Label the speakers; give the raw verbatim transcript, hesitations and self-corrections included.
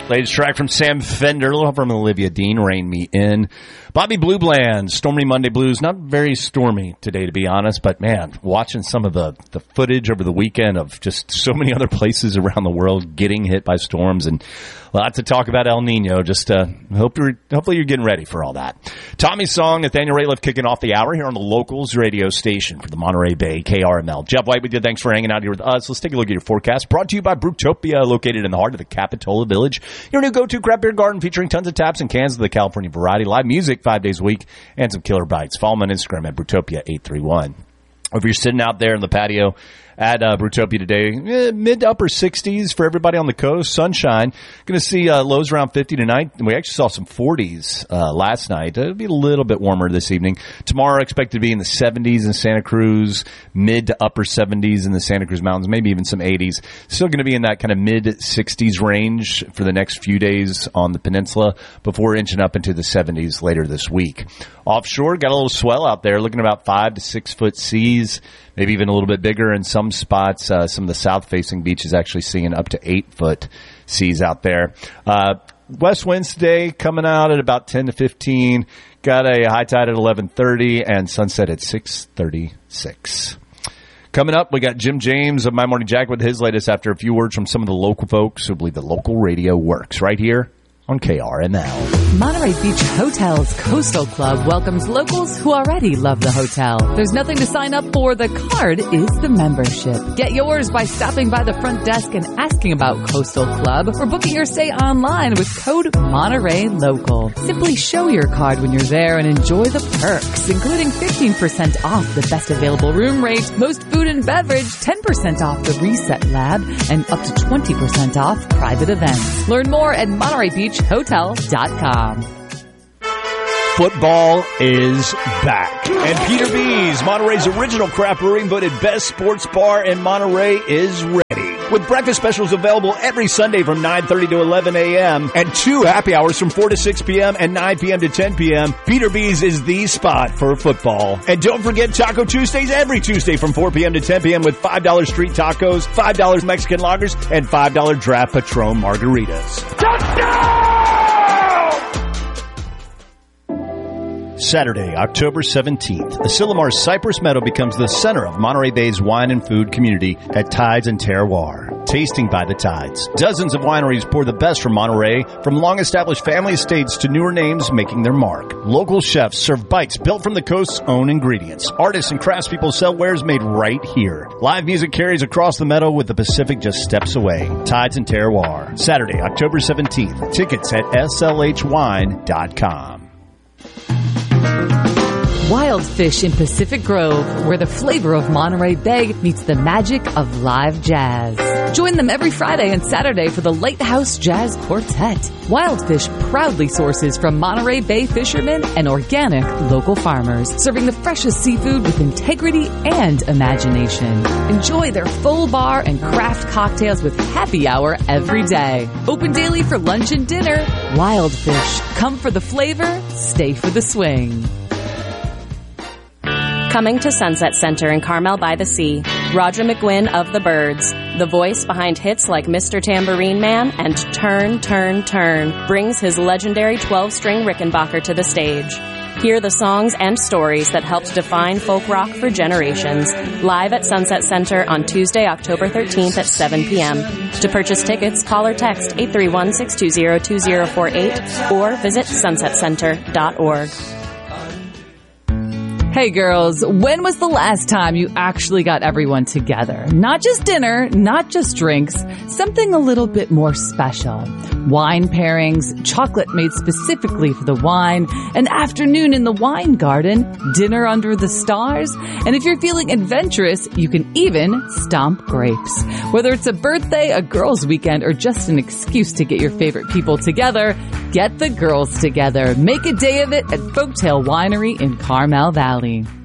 Speaker 1: Latest track from Sam Fender, a little help from Olivia Dean, Rain Me In. Bobby Blue Bland, Stormy Monday Blues. Not very stormy today, to be honest, but man, watching some of the, the footage over the weekend of just so many other places around the world getting hit by storms, and lots to talk about El Nino. Just uh, hope you're, hopefully you're getting ready for all that. Tommy's song, Nathaniel Rateliff kicking off the hour here on the Locals radio station for the Monterey Bay K R M L. Jeff White with you. Thanks for hanging out here with us. Let's take a look at your forecast. Brought to you by Brewtopia, located in the heart of the Capitola Village. Your new go-to craft beer garden featuring tons of taps and cans of the California variety, live music five days a week, and some killer bites. Follow them on Instagram at Brewtopia eight three one. If you're sitting out there in the patio at uh, Brewtopia today, eh, mid to upper sixties for everybody on the coast. Sunshine. Going to see uh, lows around fifty tonight. We actually saw some forties uh, last night. It'll be a little bit warmer this evening. Tomorrow expected to be in the seventies in Santa Cruz, mid to upper seventies in the Santa Cruz Mountains, maybe even some eighties. Still going to be in that kind of mid sixties range for the next few days on the peninsula before inching up into the seventies later this week. Offshore, got a little swell out there, looking about five to six foot seas. Maybe even a little bit bigger in some spots. Uh, some of the south-facing beaches actually seeing up to eight-foot seas out there. Uh, west winds today coming out at about ten to fifteen. Got a high tide at eleven thirty and sunset at six thirty-six. Coming up, we got Jim James of My Morning Jacket with his latest after a few words from some of the local folks who believe the local radio works right here on K R M L.
Speaker 2: Monterey Beach Hotels Coastal Club welcomes locals who already love the hotel. There's nothing to sign up for. The card is the membership. Get yours by stopping by the front desk and asking about Coastal Club or booking your stay online with code Monterey Local. Simply show your card when you're there and enjoy the perks, including fifteen percent off the best available room rate, most food and beverage, ten percent off the Reset Lab, and up to twenty percent off private events. Learn more at Monterey Beach Hotel dot com.
Speaker 1: Football is back. And Peter B's, Monterey's original craft brewing, voted best sports bar in Monterey, is ready. With breakfast specials available every Sunday from nine thirty to eleven a.m. and two happy hours from four to six p.m. and nine p.m. to ten p.m., Peter B's is the spot for football. And don't forget Taco Tuesdays every Tuesday from four p.m. to ten p.m. with five dollars street tacos, five dollars Mexican lagers, and five dollars draft Patron margaritas. Touchdown! Saturday, October seventeenth, Asilomar Cypress Meadow becomes the center of Monterey Bay's wine and food community at Tides and Terroir. Tasting by the Tides. Dozens of wineries pour the best from Monterey, from long-established family estates to newer names making their mark. Local chefs serve bites built from the coast's own ingredients. Artists and craftspeople sell wares made right here. Live music carries across the meadow with the Pacific just steps away. Tides and Terroir. Saturday, October seventeenth. Tickets at S L H wine dot com.
Speaker 2: Wild Fish in Pacific Grove, where the flavor of Monterey Bay meets the magic of live jazz. Join them every Friday and Saturday for the Lighthouse Jazz Quartet. Wild Fish proudly sources from Monterey Bay fishermen and organic local farmers, serving the freshest seafood with integrity and imagination. Enjoy their full bar and craft cocktails with happy hour every day. Open daily for lunch and dinner. Wild Fish. Come for the flavor, stay for the swing.
Speaker 3: Coming to Sunset Center in Carmel by the Sea, Roger McGuinn of the Byrds, the voice behind hits like Mister Tambourine Man and Turn, Turn, Turn, brings his legendary twelve-string Rickenbacker to the stage. Hear the songs and stories that helped define folk rock for generations. Live at Sunset Center on Tuesday, October thirteenth at seven p.m. To purchase tickets, call or text eight three one, six two zero, two zero four eight or visit sunset center dot org.
Speaker 2: Hey girls, when was the last time you actually got everyone together? Not just dinner, not just drinks, something a little bit more special. Wine pairings, chocolate made specifically for the wine, an afternoon in the wine garden, dinner under the stars, and if you're feeling adventurous, you can even stomp grapes. Whether it's a birthday, a girls' weekend, or just an excuse to get your favorite people together, get the girls together. Make a day of it at Folktale Winery in Carmel Valley.